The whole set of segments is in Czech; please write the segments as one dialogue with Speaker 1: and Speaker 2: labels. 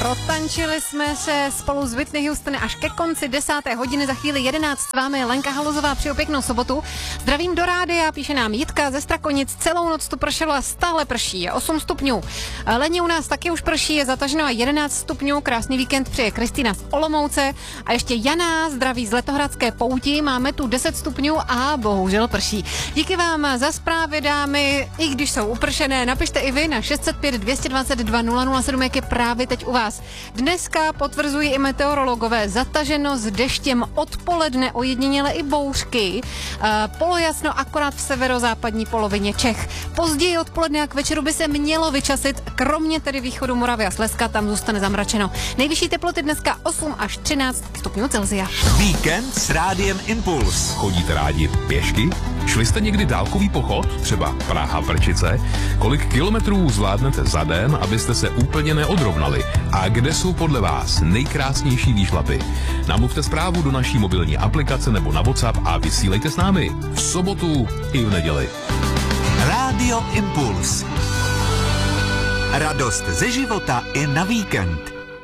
Speaker 1: Protančili jsme se spolu s Whitney Houston až ke konci 10. hodiny, za chvíli 11 s vámi Lenka Haluzová, přeju pěknou sobotu. Zdravím do rádia, píše nám Jitka ze Strakonic, celou noc tu pršelo a stále prší, je 8 stupňů. Leni u nás taky už prší, je zataženo a 11 stupňů, krásný víkend přeje Kristýna z Olomouce a ještě Jana zdraví z Letohradské Pouti, máme tu 10 stupňů a bohužel prší. Díky vám za zprávy, dámy, i když jsou upršené, napište i vy na 605 222 007, jak je právě teď u vás. Dneska potvrzují i meteorologové zataženo s deštěm odpoledne, ojediněle i bouřky. Polojasno akorát v severozápadní polovině Čech. Později odpoledne a k večeru by se mělo vyčasit, kromě tedy východu Moravy a Slezska, tam zůstane zamračeno. Nejvyšší teploty dneska 8 až 13 stupňů Celsia.
Speaker 2: Víkend s Rádiem Impuls.
Speaker 3: Chodíte rádi pěšky? Šli jste někdy dálkový pochod? Třeba Praha-Prčice? Kolik kilometrů zvládnete za den, abyste se úplně neodrovnali? A kde jsou podle vás nejkrásnější výšlapy? Namluvte zprávu do naší mobilní aplikace nebo na WhatsApp a vysílejte s námi v sobotu i v neděli.
Speaker 2: Rádio Impuls. Radost ze života i na víkend.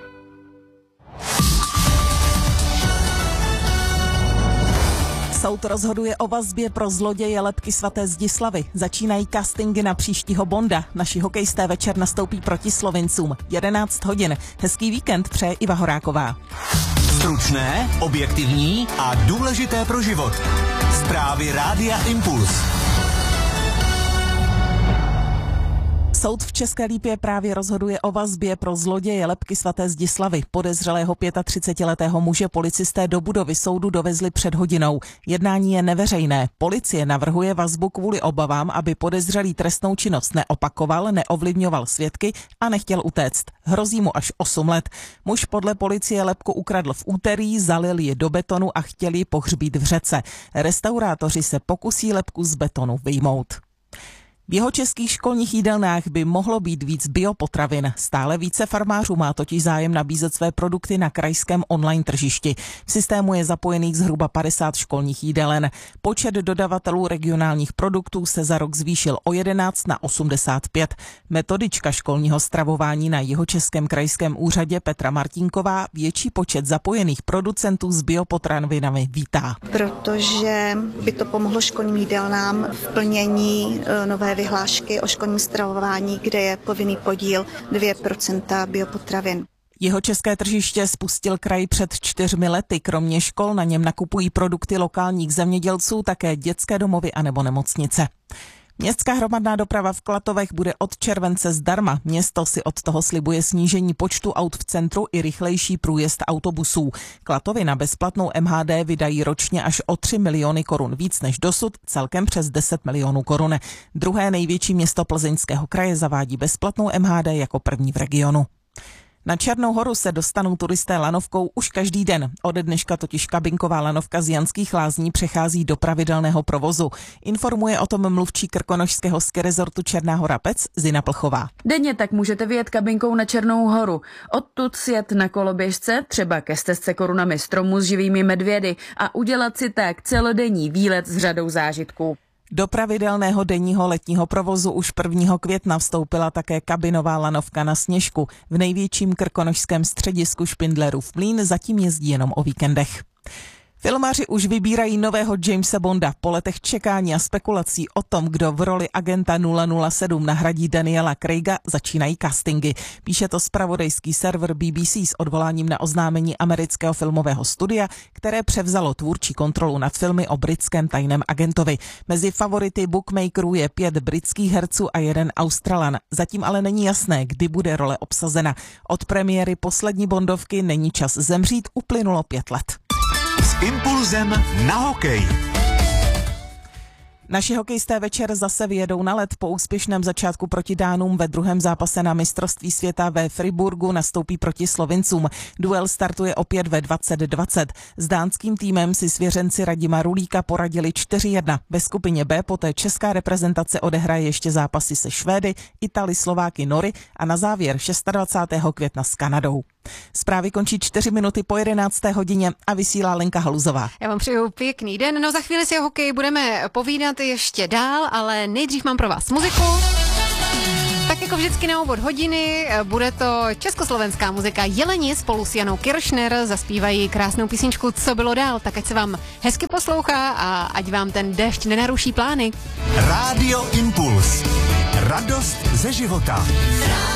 Speaker 4: Soud rozhoduje o vazbě pro zloděje lebky svaté Zdislavy. Začínají castingy na příštího Bonda. Naši hokejisté večer nastoupí proti Slovincům. 11 hodin. Hezký víkend přeje Iva Horáková.
Speaker 2: Stručné, objektivní a důležité pro život. Zprávy Rádia Impuls.
Speaker 4: Soud v České Lípě právě rozhoduje o vazbě pro zloděje lebky svaté Zdislavy. Podezřelého 35letého muže policisté do budovy soudu dovezli před hodinou. Jednání je neveřejné. Policie navrhuje vazbu kvůli obavám, aby podezřelý trestnou činnost neopakoval, neovlivňoval svědky a nechtěl utéct. Hrozí mu až 8 let. Muž podle policie lebku ukradl v úterý, zalil ji do betonu a chtěl ji pohřbít v řece. Restaurátoři se pokusí lebku z betonu vyjmout. V jihočeských školních jídelnách by mohlo být víc biopotravin. Stále více farmářů má totiž zájem nabízet své produkty na krajském online tržišti. V systému je zapojených zhruba 50 školních jídelen. Počet dodavatelů regionálních produktů se za rok zvýšil o 11 na 85. Metodička školního stravování na Jihočeském krajském úřadě Petra Martínková větší počet zapojených producentů s biopotravinami vítá.
Speaker 5: Protože by to pomohlo školním jídelnám v plnění nové vyhlášky o školním stravování, kde je povinný podíl 2% biopotravin.
Speaker 4: Jihočeské tržiště spustil kraj před 4 lety. Kromě škol na něm nakupují produkty lokálních zemědělců také dětské domovy anebo nemocnice. Městská hromadná doprava v Klatovech bude od července zdarma. Město si od toho slibuje snížení počtu aut v centru i rychlejší průjezd autobusů. Klatovy na bezplatnou MHD vydají ročně až o 3 miliony korun víc než dosud, celkem přes 10 milionů korun. Druhé největší město Plzeňského kraje zavádí bezplatnou MHD jako první v regionu. Na Černou horu se dostanou turisté lanovkou už každý den. Ode dneška totiž kabinková lanovka z Janských Lázní přechází do pravidelného provozu. Informuje o tom mluvčí krkonošského ski rezortu Černá Hora Pec Zina Plchová.
Speaker 6: Denně tak můžete vyjet kabinkou na Černou horu. Odtud sjet na koloběžce, třeba ke stezce korunami stromů s živými medvědy a udělat si tak celodenní výlet s řadou zážitků.
Speaker 4: Do pravidelného denního letního provozu už 1. května vstoupila také kabinová lanovka na Sněžku. V největším krkonošském středisku Špindlerův mlýn zatím jezdí jenom o víkendech. Filmaři už vybírají nového Jamesa Bonda. Po letech čekání a spekulací o tom, kdo v roli agenta 007 nahradí Daniela Craiga, začínají castingy. Píše to zpravodajský server BBC s odvoláním na oznámení amerického filmového studia, které převzalo tvůrčí kontrolu nad filmy o britském tajném agentovi. Mezi favority bookmakerů je 5 britských herců a 1 Australan. Zatím ale není jasné, kdy bude role obsazena. Od premiéry poslední Bondovky Není čas zemřít uplynulo 5 let.
Speaker 2: S impulzem na hokej.
Speaker 4: Naši hokejisté večer zase vyjedou na led. Po úspěšném začátku proti Dánům ve druhém zápase na mistrovství světa ve Friburgu nastoupí proti Slovincům. Duel startuje opět ve 20:20. S dánským týmem si svěřenci Radima Rulíka poradili 4-1. Ve skupině B poté česká reprezentace odehraje ještě zápasy se Švédy, Italy, Slováky, Nory a na závěr 26. května s Kanadou. Zprávy končí 4 minuty po 11. hodině a vysílá Lenka Haluzová.
Speaker 1: Já vám přeju pěkný den. No za chvíli si o hokeji budeme povídat ještě dál, ale nejdřív mám pro vás muziku. Tak Tak jako vždycky na úvod hodiny bude to československá muzika. Jeleni spolu s Janou Kiršner zaspívají krásnou písničku Co bylo dál. Tak ať se vám hezky poslouchá a ať vám ten déšť nenaruší plány.
Speaker 2: Rádio Impuls. Radost ze života.